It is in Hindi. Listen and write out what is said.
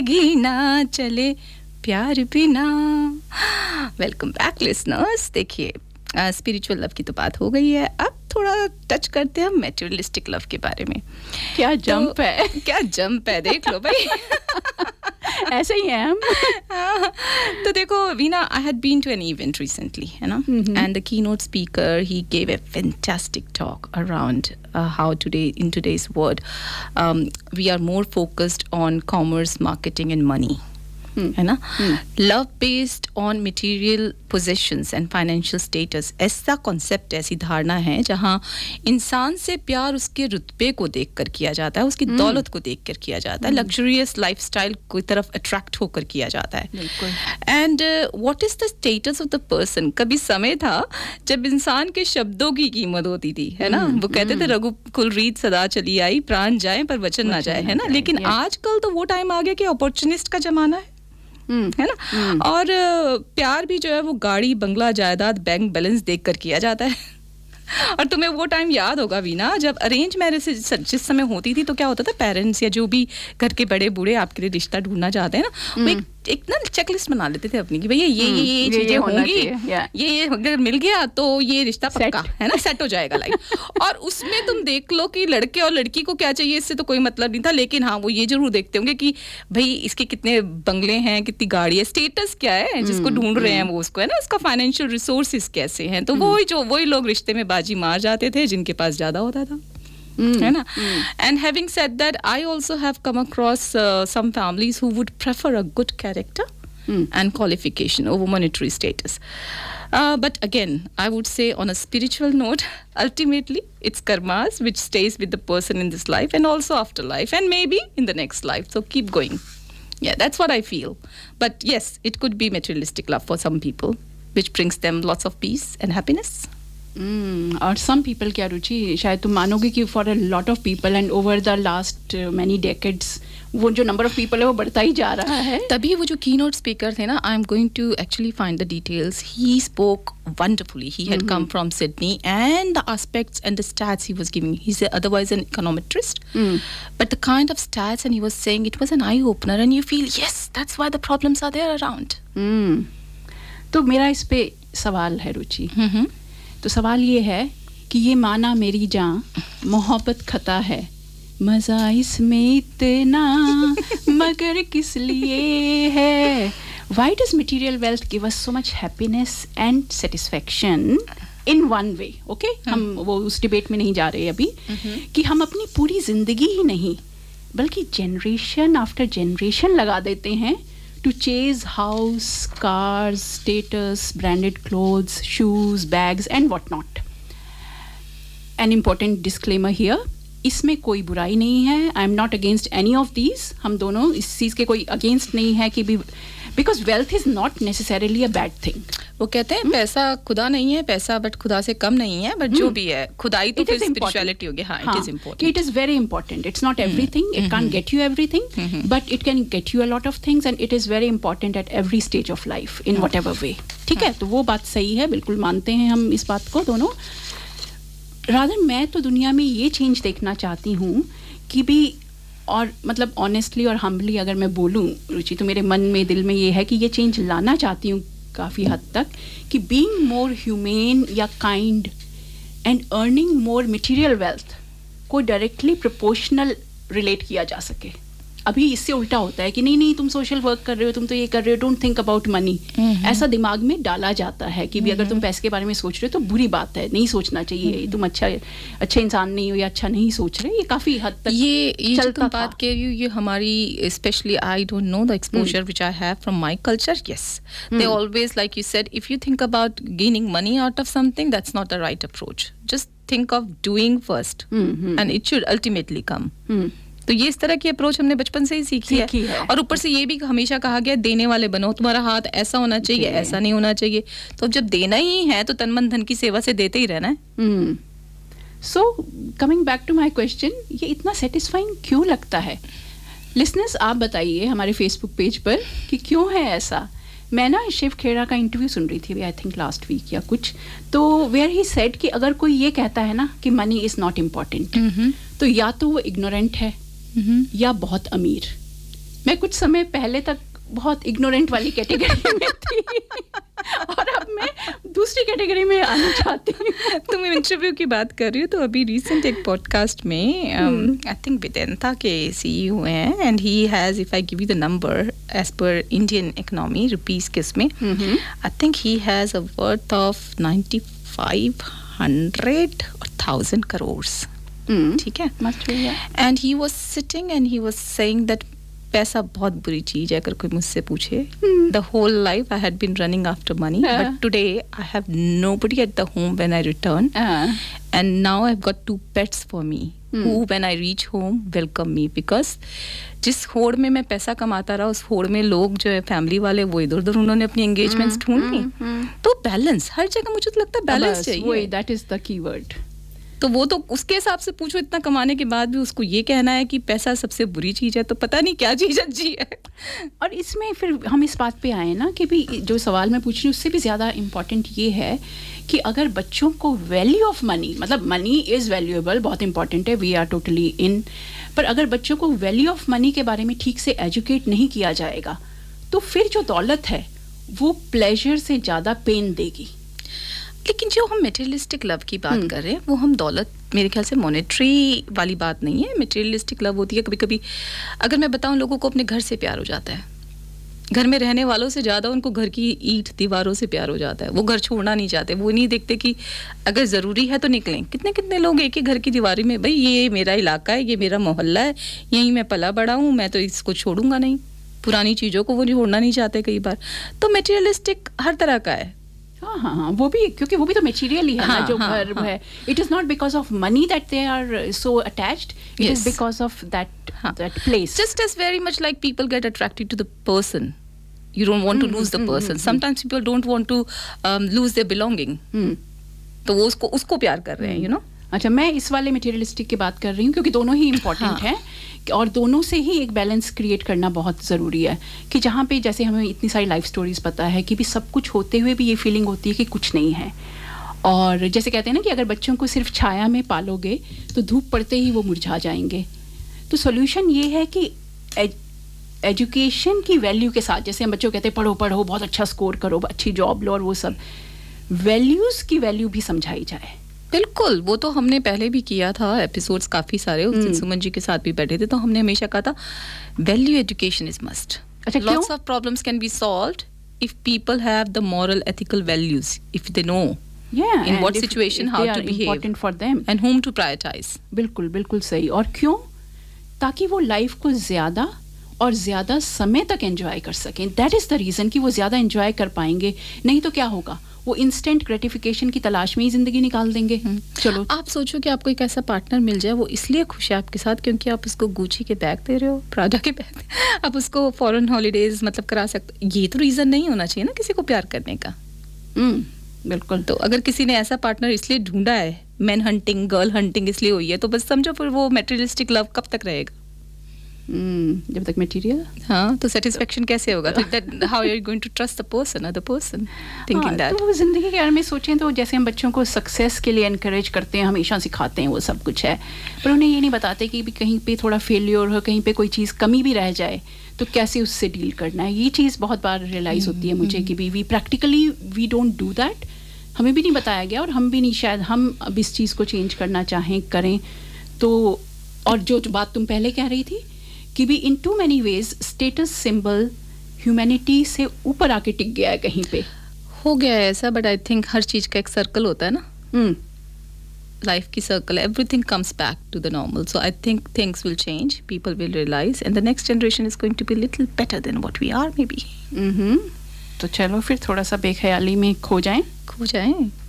घी ना चले प्यार बिना. Welcome back listeners. देखिए स्पिरिचुअल लव की तो बात हो गई है, अब थोड़ा टच करते हैं हम मेटेरियलिस्टिक लव के बारे में. क्या जंप है, क्या जंप है, देख लो भाई. ऐसे ही हैं हम. तो देखो Veena, I had been to an event recently, है ना, and the keynote speaker he gave a fantastic talk around how today in today's world we are more focused on commerce, marketing and money. है ना, love based on material possessions and financial status. ऐसा कॉन्सेप्ट, ऐसी धारणा है जहां इंसान से प्यार उसके रुतबे को देखकर किया जाता है, उसकी दौलत को देखकर किया जाता है, लग्जरियस लाइफस्टाइल की तरफ अट्रैक्ट होकर किया जाता है. And what is the status of the person. कभी समय था जब इंसान के शब्दों की कीमत होती थी, है ना. वो कहते थे रघुकुल रीत सदा चली आई, प्राण जाए पर वचन ना जाए, है ना. लेकिन आजकल तो वो टाइम आ गया कि अपॉर्चुनिस्ट का जमाना है, है ना. और प्यार भी जो है वो गाड़ी, बंगला, जायदाद, बैंक बैलेंस देखकर किया जाता है. और तुम्हें वो टाइम याद होगा वीना, जब अरेंज मैरिज जिस समय होती थी तो क्या होता था, पेरेंट्स या जो भी घर के बड़े बूढ़े आपके लिए रिश्ता ढूंढना चाहते हैं ना, वो एक ना चेकलिस्ट बना लेते थे अपनी कि भैया ये चीजें होंगी, ये अगर मिल गया तो ये रिश्ता पक्का, है ना, सेट हो जाएगा लाइफ. और उसमें तुम देख लो कि लड़के और लड़की को क्या चाहिए, इससे तो कोई मतलब नहीं था. लेकिन हाँ, वो ये जरूर देखते होंगे कि भाई इसके कितने बंगले हैं, कितनी गाड़ी है, स्टेटस क्या है जिसको ढूंढ रहे हैं वो, उसको, है ना, उसका फाइनेंशियल रिसोर्सेज कैसे हैं. तो वही लोग रिश्ते में बाजी मार जाते थे जिनके पास ज्यादा होता था, है ना. And having said that, I also have come across some families who would prefer a good character and qualification over monetary status. But again, I would say on a spiritual note, ultimately it's karmas which stays with the person in this life and also after life and maybe in the next life. So keep going. Yeah, that's what I feel. But yes, it could be materialistic love for some people, which brings them lots of peace and happiness. और some people, क्या रुचि, शायद तुम मानोगे कि for a lot of people and over the last many decades वो जो number of people है वो बढ़ता ही जा रहा है. तभी वो जो keynote speaker थे ना, I am going to actually find the details. He spoke wonderfully. He had come from Sydney, and the aspects and the stats he was giving. He's otherwise an econometrist, but the kind of stats and he was saying, it was an eye opener, and you feel yes, that's why the problems are there around. तो मेरा इस पे सवाल है रुचि. तो सवाल ये है कि ये माना मेरी जान, मोहब्बत खता है, मज़ा इसमें इतना मगर किस लिए है. Why does material wealth give us so much happiness and satisfaction in one way? Okay? हम वो उस डिबेट में नहीं जा रहे अभी कि हम अपनी पूरी जिंदगी ही नहीं बल्कि जनरेशन आफ्टर जनरेशन लगा देते हैं to chase house, cars, status, branded clothes, shoes, bags and whatnot. An important disclaimer here, इसमें कोई बुराई नहीं है. I am not against any of these. हम दोनों इस चीज़ के कोई against नहीं है कि भी, because wealth is not necessarily a bad thing. वो कहते हैं पैसा खुदा नहीं है, पैसा बट खुदा से कम नहीं है, बट जो भी है खुदाई तो फिर स्पिरिचुअलिटी होगी. हाँ, it is important. It is very important. It's not everything. It can't get you everything, but it can get you a lot of things, and it is very important at every stage of life in whatever way. ठीक है, तो वो बात सही है, बिल्कुल मानते हैं हम इस बात को दोनों. रादर मैं तो दुनिया में ये चेंज देखना चाहती हूँ कि भी, और मतलब ऑनेस्टली और हम्बली अगर मैं बोलूँ रुचि, तो मेरे मन में, दिल में ये है कि ये चेंज लाना चाहती हूँ काफ़ी हद तक, कि बीइंग मोर ह्यूमेन या kind and earning more material wealth को डायरेक्टली प्रोपोर्शनल रिलेट किया जा सके. अभी इससे उल्टा होता है कि नहीं तुम सोशल वर्क कर रहे हो, तुम तो ये कर रहे हो, डोंट थिंक अबाउट मनी, ऐसा दिमाग में डाला जाता है कि भी अगर तुम पैसे के बारे में सोच रहे हो तो बुरी बात है, नहीं सोचना चाहिए, तुम अच्छे इंसान नहीं हो या अच्छा नहीं सोच रहे. ये काफी हद तक ये चलता बात कह रही हूँ, ये हमारी specially I don't know the exposure which I have from my culture. Yes, they always, like you said, if you think about gaining money out of something, that's not the right approach. Just think of doing first and it should ultimately कम. तो ये इस तरह की अप्रोच हमने बचपन से ही सीखी है. और ऊपर से ये भी हमेशा कहा गया, देने वाले बनो, तुम्हारा हाथ ऐसा होना चाहिए, ऐसा नहीं होना चाहिए. तो जब देना ही है तो तन मन धन की सेवा से देते ही रहना है. So coming back to my question, ये इतना सेटिस्फाइंग क्यों लगता है? लिसनर्स आप बताइए हमारे फेसबुक पेज पर कि क्यों है ऐसा. मैं ना शिव खेड़ा का इंटरव्यू सुन रही थी, आई थिंक लास्ट वीक या कुछ, तो वेयर ही सेड कि अगर कोई ये कहता है ना कि मनी इज नॉट इम्पॉर्टेंट, तो या तो वो इग्नोरेंट है या बहुत अमीर. मैं कुछ समय पहले तक बहुत इग्नोरेंट वाली कैटेगरी में थी और अब मैं दूसरी कैटेगरी में आना चाहती हूँ। तुम इंटरव्यू की बात कर रही हो, तो अभी रिसेंट एक पॉडकास्ट में आई थिंक वेदांता के सीईओ हैं, and he has, if I give you the number as per Indian economy rupees के उसमें, I think he has a worth of 9500 or 1000 crores. ठीक है, and he was sitting and he was saying that पैसा बहुत बुरी चीज है। अगर कोई मुझसे पूछे, the whole life I had been running after money, but today I have nobody at the home when I return, and now I have got 2 pets for me who when I reach home welcome me, because जिस होड़ में मैं पैसा कमाता रहा, उस होड़ में लोग जो है फैमिली वाले वो इधर उधर उन्होंने अपनी एंगेजमेंट्स ढूंढ ली। तो बैलेंस हर जगह, मुझे तो लगता है बैलेंस चाहिए, दैट इज द कीवर्ड। तो वो तो उसके हिसाब से पूछो, इतना कमाने के बाद भी उसको ये कहना है कि पैसा सबसे बुरी चीज है, तो पता नहीं क्या चीज अच्छी है। और इसमें फिर हम इस बात पे आए ना कि भी जो सवाल मैं पूछ रही हूँ उससे भी ज़्यादा इम्पॉर्टेंट ये है कि अगर बच्चों को वैल्यू ऑफ मनी, मतलब मनी इज़ वैल्यूएबल, बहुत इंपॉर्टेंट है, वी आर टोटली इन, पर अगर बच्चों को वैल्यू ऑफ मनी के बारे में ठीक से एजुकेट नहीं किया जाएगा तो फिर जो दौलत है वो प्लेजर से ज़्यादा पेन देगी। लेकिन जो हम मटेरियलिस्टिक लव की बात कर रहे हैं, वो हम दौलत, मेरे ख्याल से मॉनेटरी वाली बात नहीं है। मटेरियलिस्टिक लव होती है कभी कभी, अगर मैं बताऊं, लोगों को अपने घर से प्यार हो जाता है, घर में रहने वालों से ज़्यादा उनको घर की ईंट दीवारों से प्यार हो जाता है। वो घर छोड़ना नहीं चाहते, वो नहीं देखते कि अगर ज़रूरी है तो निकलें। कितने कितने लोग एक ही घर की दीवारी में, भाई ये मेरा इलाका है, ये मेरा मोहल्ला है, यहीं मैं पला बड़ा हूँ, मैं तो इसको छोड़ूंगा नहीं। पुरानी चीज़ों को वो छोड़ना नहीं चाहते कई बार। तो मटेरियलिस्टिक हर तरह का है। हाँ, वो भी, क्योंकि वो भी तो मटेरियल ही है ना, जो घर है। It is not because of money that they are so attached, it is because of that place. Just as very much like people get attracted to the person, you don't want to lose the person. Sometimes people don't want to lose their belonging. तो वो उसको प्यार कर रहे हैं, you know. अच्छा, मैं इस वाले मटेरियलिस्टिक की बात कर रही हूँ क्योंकि दोनों ही इम्पोर्टेंट हैं और दोनों से ही एक बैलेंस क्रिएट करना बहुत ज़रूरी है। कि जहाँ पे जैसे हमें इतनी सारी लाइफ स्टोरीज पता है कि भी सब कुछ होते हुए भी ये फीलिंग होती है कि कुछ नहीं है, और जैसे कहते हैं ना कि अगर बच्चों को सिर्फ छाया में पालोगे तो धूप पड़ते ही वो मुरझा जाएंगे। तो सोल्यूशन ये है कि एजुकेशन की वैल्यू के साथ, जैसे हम बच्चों को कहते हैं पढ़ो पढ़ो, बहुत अच्छा स्कोर करो, अच्छी जॉब लो, और वो सब वैल्यूज़ की वैल्यू भी समझाई जाए। बिल्कुल, वो तो हमने पहले भी किया था एपिसोड्स काफ़ी सारे, उस दिन सुमन जी के साथ भी बैठे थे, तो हमने हमेशा कहा था वैल्यू एजुकेशन इज मस्ट। अच्छा, lots of problems can be solved if people have the moral ethical values, if they know in what situation how to behave, important for them and whom to prioritize. बिल्कुल बिल्कुल सही। और क्यों? ताकि वो लाइफ को ज़्यादा और ज़्यादा समय तक एंजॉय कर सकें। दैट इज़ द रीज़न कि वो ज़्यादा एंजॉय कर पाएंगे। नहीं तो क्या होगा, वो इंस्टेंट ग्रेटिफिकेशन की तलाश में ही ज़िंदगी निकाल देंगे। चलो, आप सोचो कि आपको एक ऐसा पार्टनर मिल जाए, वो इसलिए खुश है आपके साथ क्योंकि आप उसको गुची के बैग दे रहे हो, प्राडा के बैग, आप उसको फॉरेन हॉलीडेज मतलब करा सकते। ये तो रीज़न नहीं होना चाहिए ना किसी को प्यार करने का। बिल्कुल। तो अगर किसी ने ऐसा पार्टनर इसलिए ढूंढा है, मैन हंटिंग, गर्ल हंटिंग इसलिए हुई है, तो बस समझो फिर वो मटेरियलिस्टिक लव कब तक रहेगा? जब तक मटेरियल, हाँ, तो सेटिस्फेक्शन कैसे होगा? तो that how you are going to trust the person, other person, thinking that. तो जिंदगी के बारे में सोचें तो जैसे हम बच्चों को सक्सेस के लिए एनकरेज करते हैं, हमेशा सिखाते हैं वो सब कुछ है, पर उन्हें ये नहीं बताते कि भी कहीं पे थोड़ा फेलियर हो, कहीं पे कोई चीज़ कमी भी रह जाए तो कैसे उससे डील करना है। ये चीज़ बहुत बार रियलाइज़ होती है मुझे कि we practically we don't do that. हमें भी नहीं बताया गया और हम भी नहीं, शायद हम अब इस चीज़ को चेंज करना चाहें, करें तो। और जो बात तुम पहले कह रही थी कि भी इन to many ways status symbol humanity से ऊपर आके टिक गया है, कहीं पे हो गया है ऐसा। बट आई थिंक हर चीज़ का एक सर्कल होता है ना, लाइफ की circle, everything comes back to the normal. So I think things will change, people will realise and the next generation is going to be little better than what we are may be. तो चलो फिर थोड़ा सा बेख्याली में खो जाएं।